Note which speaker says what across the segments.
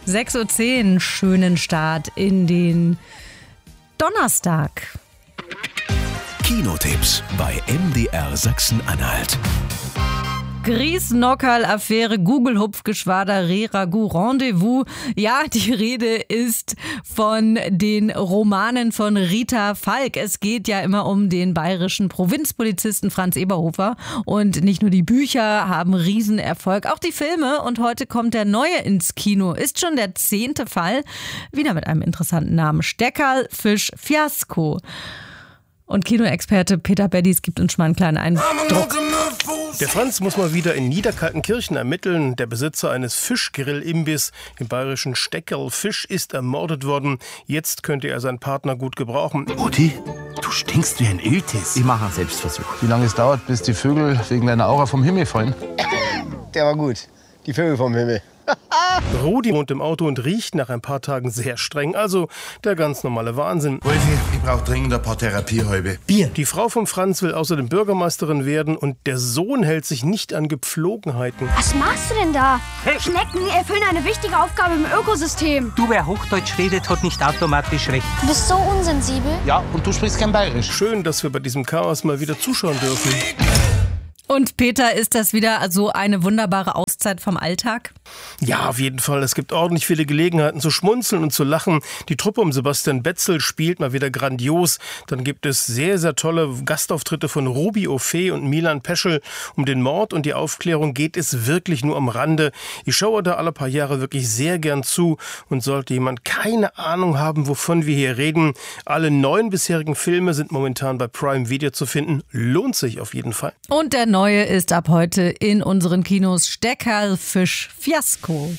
Speaker 1: 6:10 Uhr, schönen Start in den Donnerstag.
Speaker 2: Kinotipps bei MDR Sachsen-Anhalt.
Speaker 1: Gries-Nockerl-Affäre, Google-Hupfgeschwader, Re-Ragout, Rendezvous. Ja, die Rede ist von den Romanen von Rita Falk. Es geht ja immer um den bayerischen Provinzpolizisten Franz Eberhofer. Und nicht nur die Bücher haben Riesenerfolg, auch die Filme. Und heute kommt der neue ins Kino. Ist schon der 10. Fall. Wieder mit einem interessanten Namen. Steckerl, Fisch, Fiasko. Und Kinoexperte Peter Beddies gibt uns schon mal einen kleinen Eindruck.
Speaker 3: Der Franz muss mal wieder in Niederkaltenkirchen ermitteln. Der Besitzer eines Fischgrill-Imbiss im bayerischen Steckerl Fisch ist ermordet worden. Jetzt könnte er seinen Partner gut gebrauchen.
Speaker 4: Mutti, du stinkst wie ein Iltis.
Speaker 5: Ich mache einen Selbstversuch.
Speaker 6: Wie lange es dauert, bis die Vögel wegen deiner Aura vom Himmel fallen?
Speaker 7: Der war gut. Die Vögel vom Himmel.
Speaker 3: Rudi wohnt im Auto und riecht nach ein paar Tagen sehr streng. Also der ganz normale Wahnsinn.
Speaker 4: Wolfi, ich brauche dringend ein paar Therapiehalbe.
Speaker 7: Bier.
Speaker 3: Die Frau von Franz will außerdem Bürgermeisterin werden und der Sohn hält sich nicht an Gepflogenheiten.
Speaker 8: Was machst du denn da? Schnecken erfüllen eine wichtige Aufgabe im Ökosystem.
Speaker 5: Du, wer Hochdeutsch redet, hat nicht automatisch recht.
Speaker 8: Du bist so unsensibel.
Speaker 6: Ja, und du sprichst kein Bayerisch.
Speaker 3: Schön, dass wir bei diesem Chaos mal wieder zuschauen dürfen.
Speaker 1: Und Peter, ist das wieder so eine wunderbare Auszeit vom Alltag?
Speaker 3: Ja, auf jeden Fall. Es gibt ordentlich viele Gelegenheiten zu schmunzeln und zu lachen. Die Truppe um Sebastian Betzel spielt mal wieder grandios. Dann gibt es sehr, sehr tolle Gastauftritte von Ruby Ophé und Milan Peschel. Um den Mord und die Aufklärung geht es wirklich nur am Rande. Ich schaue da alle paar Jahre wirklich sehr gern zu. Und sollte jemand keine Ahnung haben, wovon wir hier reden, alle 9 bisherigen Filme sind momentan bei Prime Video zu finden. Lohnt sich auf jeden Fall.
Speaker 1: Und der neue ist ab heute in unseren Kinos Steckerl, Fisch, Fiasko.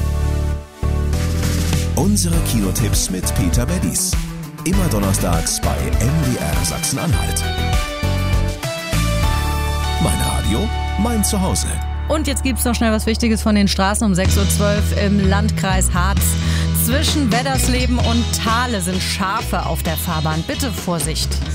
Speaker 2: Unsere Kinotipps mit Peter Beddies. Immer donnerstags bei MDR Sachsen-Anhalt. Mein Radio, mein Zuhause.
Speaker 1: Und jetzt gibt's noch schnell was Wichtiges von den Straßen um 6:12 Uhr im Landkreis Harz. Zwischen Weddersleben und Thale sind Schafe auf der Fahrbahn. Bitte Vorsicht.